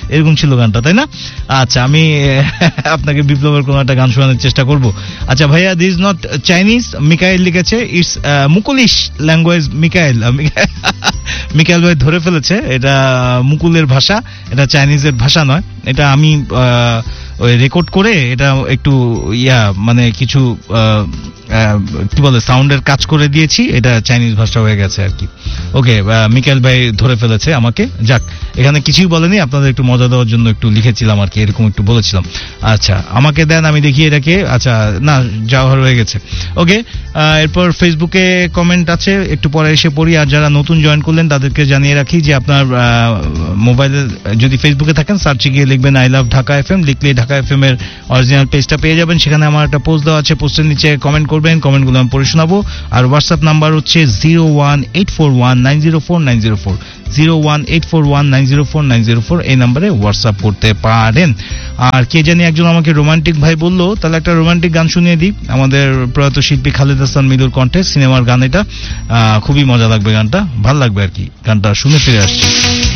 এরকম ছিল গানটা, তাই না? আচ্ছা, আমি আপনাকে বিপ্লবের কোনো একটা গান শোনানোর চেষ্টা করব। আচ্ছা ভাইয়া, দিস নট চাইনিজ, মিকাইল লিখেছে, ইটস মুকুলিশ ল্যাঙ্গুয়েজ। মিকাইল ভাই ধরে ফেলেছে, এটা মুকুলের ভাষা, এটা চাইনিজের ভাষা নয়। এটা আমি ওই রেকর্ড করে এটা একটু মানে কিছু কি বলে সাউন্ডের কাজ করে দিয়েছি, এটা চাইনিজ ভাষা হয়ে গেছে আর কি। ওকে, মিকাইল ভাই ধরে ফেলেছে আমাকে। যাক, এখানে কিছুই বলেনি, আপনাদের একটু মজা দেওয়ার জন্য একটু লিখেছিলাম আর কি, এরকম একটু বলেছিলাম। আচ্ছা, আমাকে দেন, আমি দেখি এটাকে। আচ্ছা, না, যাওয়া হয়ে গেছে। ওকে, এরপর ফেসবুকে কমেন্ট আছে, একটু পরে এসে পড়ি। আর যারা নতুন জয়েন করলেন তাদেরকে জানিয়ে রাখি যে আপনার মোবাইলে যদি ফেসবুকে থাকেন, সার্চে গিয়ে লিখবেন আই লাভ ঢাকা এফএম, লিখলে ঢাকা এফএম এর অরিজিনাল পেজটা পেয়ে যাবেন। সেখানে আমার একটা পোস্ট দেওয়া আছে, পোস্টের নিচে কমেন্ট করবেন, কমেন্টগুলো আমি পড়ে শোনাবো। আর হোয়াটসঅ্যাপ নাম্বার হচ্ছে 01841904904, 01841904904, এই নাম্বারে হোয়াটসঅ্যাপ করতে পারেন। আর কে জানি একজন আমাকে রোমান্টিক ভাই বললো, তাহলে একটা রোমান্টিক গান শুনিয়ে দিই, আমাদের প্রয়াত শিল্পী খালেদ হাসান মিলুর কণ্ঠে, সিনেমার গান এটা। খুবই মজা লাগবে গানটা, ভাল লাগবে আর কি। গানটা শুনে ফিরে আসছি।